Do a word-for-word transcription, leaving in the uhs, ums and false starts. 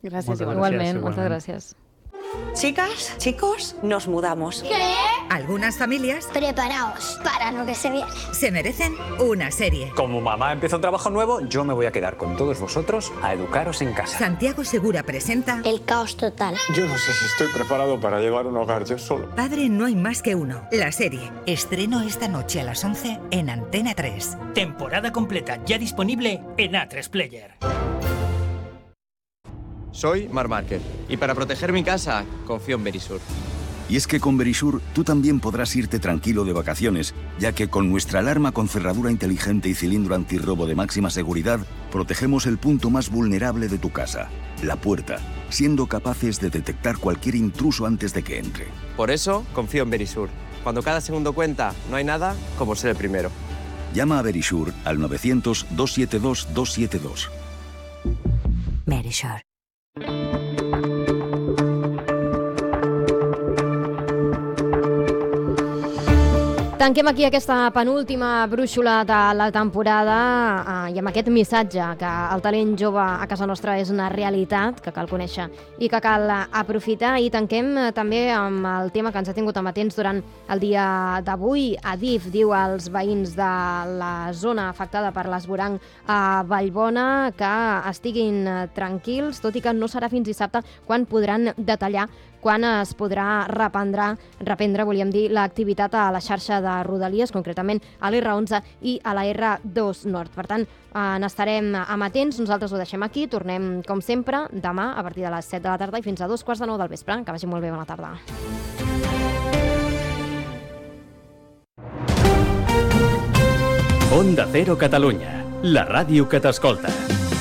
Gràcies, igualment. Moltes gràcies. Chicas, chicos, nos mudamos. ¿Qué? Algunas familias Preparaos para lo que se viene. se merecen una serie. Como mamá empieza un trabajo nuevo, yo me voy a quedar con todos vosotros a educaros en casa. Santiago Segura presenta El caos total. Yo no sé si estoy preparado para llevar un hogar yo solo. Padre no hay más que uno, la serie. Estreno esta noche a las once en Antena tres. Temporada completa ya disponible en A tres Player. Soy Marc Márquez y para proteger mi casa confío en Verisur. Y es que con Verisur tú también podrás irte tranquilo de vacaciones, ya que con nuestra alarma con cerradura inteligente y cilindro antirrobo de máxima seguridad, protegemos el punto más vulnerable de tu casa, la puerta, siendo capaces de detectar cualquier intruso antes de que entre. Por eso confío en Verisur. Cuando cada segundo cuenta, no hay nada como ser el primero. Llama a Verisur al novecientos, doscientos setenta y dos, doscientos setenta y dos. Verisur. Tanquem aquí aquesta penúltima brúixola de la temporada eh, i amb aquest missatge que el talent jove a casa nostra és una realitat que cal conèixer i que cal aprofitar. I tanquem eh, també amb el tema que ens ha tingut amatents durant el dia d'avui. Adif diu als veïns de la zona afectada per l'esvoranc a Vallbona que estiguin tranquils, tot i que no serà fins dissabte quan podran detallar quan es podrà reprendre, reprendre, volíem dir, l'activitat a la xarxa de Rodalies, concretament a l'R onze i a la R dos Nord. Per tant, eh, n'estarem amatents, nosaltres ho deixem aquí, tornem, com sempre, demà a partir de les set de la tarda i fins a dos quarts de nou del vespre. Que vagi molt bé, bona tarda. Onda Cero Catalunya, la ràdio que t'escolta.